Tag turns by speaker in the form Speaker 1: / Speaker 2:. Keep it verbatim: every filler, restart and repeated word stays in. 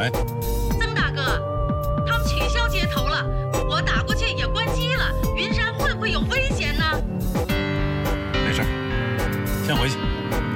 Speaker 1: 哎，
Speaker 2: 曾大哥，他们取消接头了，我打过去也关机了，云山会不会有危险呢？
Speaker 1: 没事，先回去。